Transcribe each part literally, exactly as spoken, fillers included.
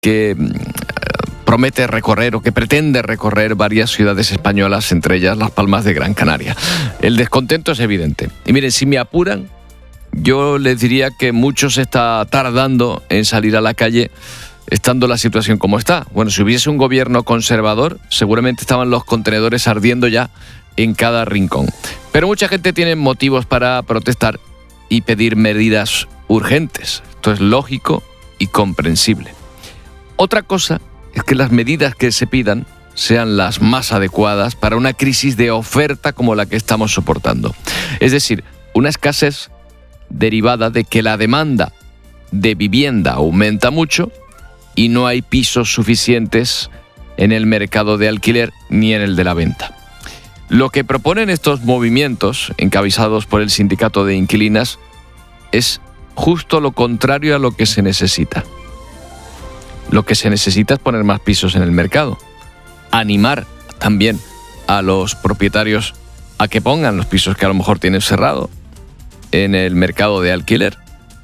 que promete recorrer o que pretende recorrer varias ciudades españolas, entre ellas Las Palmas de Gran Canaria. El descontento es evidente. Y miren, si me apuran, yo les diría que mucho se está tardando en salir a la calle estando la situación como está. Bueno, si hubiese un gobierno conservador, seguramente estaban los contenedores ardiendo ya en cada rincón. Pero mucha gente tiene motivos para protestar y pedir medidas urgentes. Esto es lógico y comprensible. Otra cosa es que las medidas que se pidan sean las más adecuadas para una crisis de oferta como la que estamos soportando. Es decir, una escasez derivada de que la demanda de vivienda aumenta mucho y no hay pisos suficientes en el mercado de alquiler ni en el de la venta. Lo que proponen estos movimientos, encabezados por el sindicato de inquilinas, es justo lo contrario a lo que se necesita. Lo que se necesita es poner más pisos en el mercado, animar también a los propietarios a que pongan los pisos que a lo mejor tienen cerrado en el mercado de alquiler.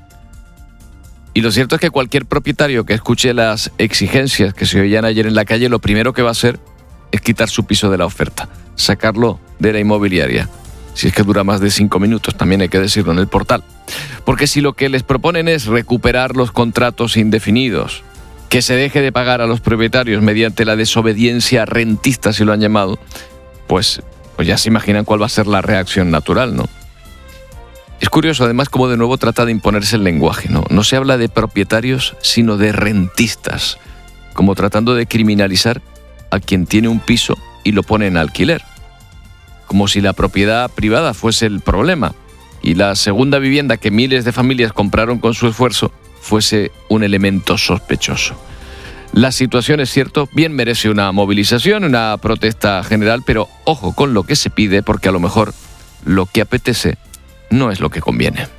Y lo cierto es que cualquier propietario que escuche las exigencias que se oían ayer en la calle, lo primero que va a hacer es quitar su piso de la oferta, sacarlo de la inmobiliaria. Si es que dura más de cinco minutos, también hay que decirlo en el portal. Porque si lo que les proponen es recuperar los contratos indefinidos, que se deje de pagar a los propietarios mediante la desobediencia rentista, si lo han llamado, pues, pues ya se imaginan cuál va a ser la reacción natural, ¿no? Es curioso, además, cómo de nuevo trata de imponerse el lenguaje, ¿no? No se habla de propietarios, sino de rentistas, como tratando de criminalizar a quien tiene un piso y lo pone en alquiler, como si la propiedad privada fuese el problema y la segunda vivienda que miles de familias compraron con su esfuerzo fuese un elemento sospechoso. La situación, es cierto, bien merece una movilización, una protesta general, pero ojo con lo que se pide, porque a lo mejor lo que apetece no es lo que conviene.